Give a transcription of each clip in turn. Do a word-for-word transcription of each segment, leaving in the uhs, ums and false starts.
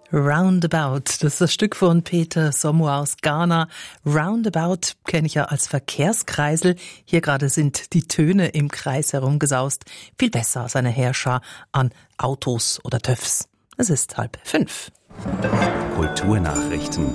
Roundabout, das ist das Stück von Peter Somo aus Ghana. Roundabout kenne ich ja als Verkehrskreisel. Hier gerade sind die Töne im Kreis herumgesaust. Viel besser als eine Heerschar an Autos oder TÜVs. Es ist halb fünf. Kulturnachrichten.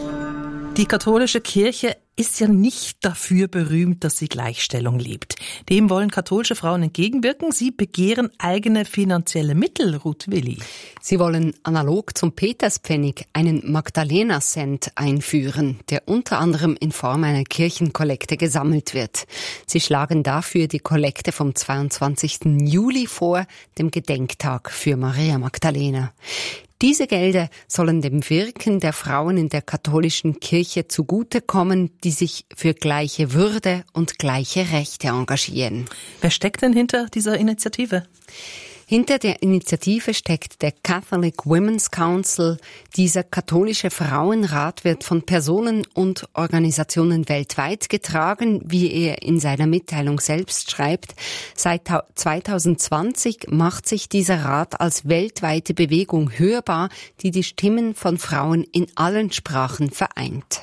Die katholische Kirche ist ja nicht dafür berühmt, dass sie Gleichstellung lebt. Dem wollen katholische Frauen entgegenwirken. Sie begehren eigene finanzielle Mittel, Ruth Willi. Sie wollen analog zum Peterspfennig einen Magdalena-Cent einführen, der unter anderem in Form einer Kirchenkollekte gesammelt wird. Sie schlagen dafür die Kollekte vom zweiundzwanzigsten Juli vor, dem Gedenktag für Maria Magdalena. Diese Gelder sollen dem Wirken der Frauen in der katholischen Kirche zugutekommen, die sich für gleiche Würde und gleiche Rechte engagieren. Wer steckt denn hinter dieser Initiative? Hinter der Initiative steckt der Catholic Women's Council. Dieser katholische Frauenrat wird von Personen und Organisationen weltweit getragen, wie er in seiner Mitteilung selbst schreibt. Seit zwanzig zwanzig macht sich dieser Rat als weltweite Bewegung hörbar, die die Stimmen von Frauen in allen Sprachen vereint.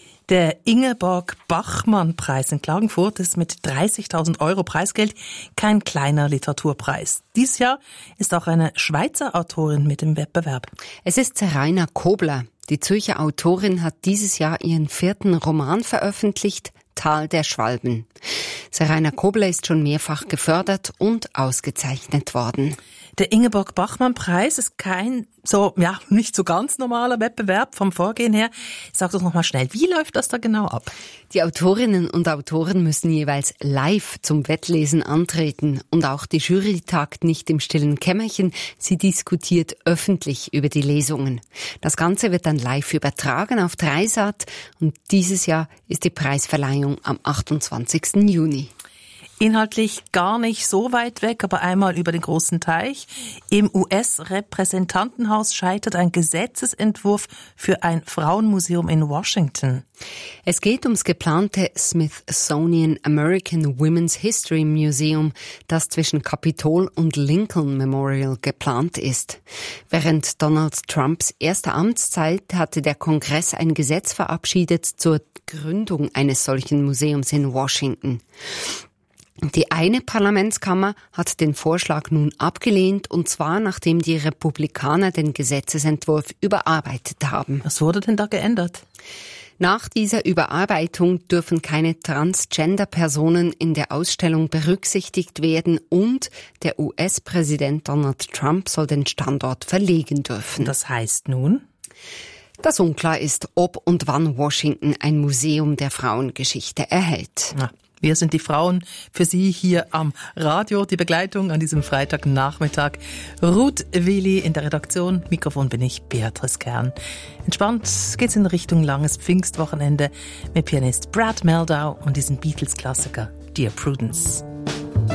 Der Ingeborg-Bachmann-Preis in Klagenfurt ist mit dreißigtausend Euro Preisgeld kein kleiner Literaturpreis. Dieses Jahr ist auch eine Schweizer Autorin mit im Wettbewerb. Es ist Seraina Kobler. Die Zürcher Autorin hat dieses Jahr ihren vierten Roman veröffentlicht, Tal der Schwalben. Seraina Kobler ist schon mehrfach gefördert und ausgezeichnet worden. Der Ingeborg-Bachmann-Preis ist kein so, ja, nicht so ganz normaler Wettbewerb vom Vorgehen her. Sag doch noch mal schnell, wie läuft das da genau ab? Die Autorinnen und Autoren müssen jeweils live zum Wettlesen antreten und auch die Jury tagt nicht im stillen Kämmerchen, sie diskutiert öffentlich über die Lesungen. Das Ganze wird dann live übertragen auf Dreisat und dieses Jahr ist die Preisverleihung am achtundzwanzigsten Juni. Inhaltlich gar nicht so weit weg, aber einmal über den großen Teich. Im U S-Repräsentantenhaus scheitert ein Gesetzesentwurf für ein Frauenmuseum in Washington. Es geht ums geplante Smithsonian American Women's History Museum, das zwischen Capitol und Lincoln Memorial geplant ist. Während Donald Trumps erster Amtszeit hatte der Kongress ein Gesetz verabschiedet zur Gründung eines solchen Museums in Washington. Die eine Parlamentskammer hat den Vorschlag nun abgelehnt, und zwar nachdem die Republikaner den Gesetzesentwurf überarbeitet haben. Was wurde denn da geändert? Nach dieser Überarbeitung dürfen keine Transgender-Personen in der Ausstellung berücksichtigt werden und der U S-Präsident Donald Trump soll den Standort verlegen dürfen. Das heißt nun? Dass unklar ist, ob und wann Washington ein Museum der Frauengeschichte erhält. Na. Wir sind die Frauen für Sie hier am Radio. Die Begleitung an diesem Freitagnachmittag. Ruth Willi in der Redaktion. Mikrofon bin ich, Beatrice Kern. Entspannt geht's in Richtung langes Pfingstwochenende mit Pianist Brad Meldau und diesem Beatles-Klassiker Dear Prudence.